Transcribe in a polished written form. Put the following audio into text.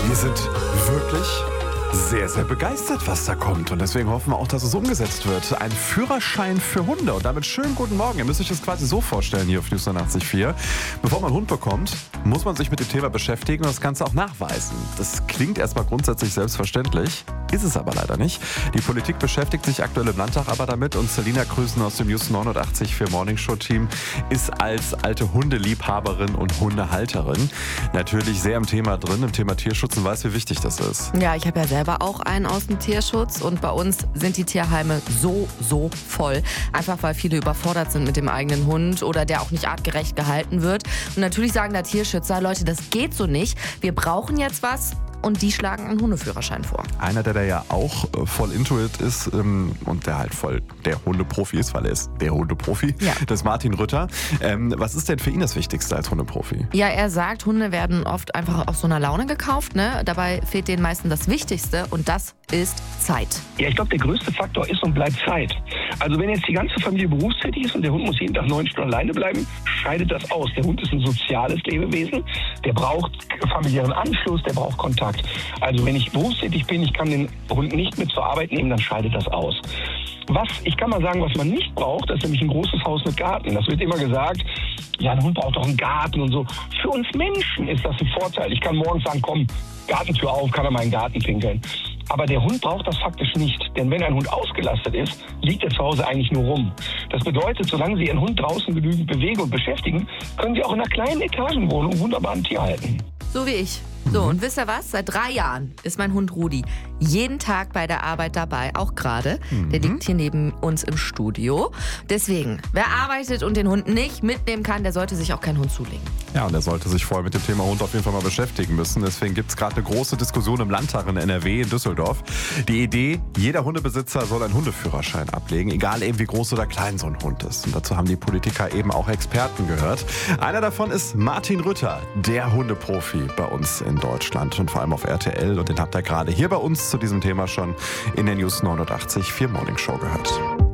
Wir sind wirklich sehr, sehr begeistert, was da kommt. Und deswegen hoffen wir auch, dass es umgesetzt wird. Ein Führerschein für Hunde. Und damit schönen guten Morgen. Ihr müsst euch das quasi so vorstellen hier auf News 89.4. Bevor man einen Hund bekommt, muss man sich mit dem Thema beschäftigen und das Ganze auch nachweisen. Das klingt erstmal grundsätzlich selbstverständlich, ist es aber leider nicht. Die Politik beschäftigt sich aktuell im Landtag aber damit und Selina Krüsen aus dem News 89.4 Morning Show Team ist als alte Hundeliebhaberin und Hundehalterin natürlich sehr im Thema drin, im Thema Tierschutz und weiß, wie wichtig das ist. Ja, ich habe ja selber auch einen aus dem Tierschutz und bei uns sind die Tierheime so voll. Einfach weil viele überfordert sind mit dem eigenen Hund oder der auch nicht artgerecht gehalten wird. Und natürlich sagen da Tierschützer, Leute, das geht so nicht. Wir brauchen jetzt was. Und die schlagen einen Hundeführerschein vor. Einer, der da ja auch voll into it ist und der halt voll der Hundeprofi ist, weil er ist der Hundeprofi, ja. Das ist Martin Rütter. Was ist denn für ihn das Wichtigste als Hundeprofi? Ja, er sagt, Hunde werden oft einfach aus so einer Laune gekauft. Ne? Dabei fehlt den meisten das Wichtigste und das ist Zeit. Ja, ich glaube, der größte Faktor ist und bleibt Zeit. Also wenn jetzt die ganze Familie berufstätig ist und der Hund muss jeden Tag 9 Stunden alleine bleiben, scheidet das aus. Der Hund ist ein soziales Lebewesen, der braucht familiären Anschluss, der braucht Kontakt. Also wenn ich berufstätig bin, ich kann den Hund nicht mit zur Arbeit nehmen, dann scheidet das aus. Ich kann mal sagen, was man nicht braucht, das ist nämlich ein großes Haus mit Garten. Das wird immer gesagt, ja, ein Hund braucht doch einen Garten und so. Für uns Menschen ist das ein Vorteil. Ich kann morgens sagen, komm, Gartentür auf, kann er mal in den Garten pinkeln. Aber der Hund braucht das faktisch nicht. Denn wenn ein Hund ausgelastet ist, liegt er zu Hause eigentlich nur rum. Das bedeutet, solange Sie Ihren Hund draußen genügend bewegen und beschäftigen, können Sie auch in einer kleinen Etagenwohnung wunderbar ein Tier halten. So wie ich. So, und wisst ihr was? Seit 3 Jahren ist mein Hund Rudi jeden Tag bei der Arbeit dabei, auch gerade. Der liegt hier neben uns im Studio. Deswegen, wer arbeitet und den Hund nicht mitnehmen kann, der sollte sich auch keinen Hund zulegen. Ja, und er sollte sich vorher mit dem Thema Hund auf jeden Fall mal beschäftigen müssen. Deswegen gibt es gerade eine große Diskussion im Landtag in NRW, in Düsseldorf. Die Idee, jeder Hundebesitzer soll einen Hundeführerschein ablegen, egal eben wie groß oder klein so ein Hund ist. Und dazu haben die Politiker eben auch Experten gehört. Einer davon ist Martin Rütter, der Hundeprofi bei uns in Deutschland und vor allem auf RTL. Und den habt ihr gerade hier bei uns zu diesem Thema schon in der News 89.4 Morning Show gehört.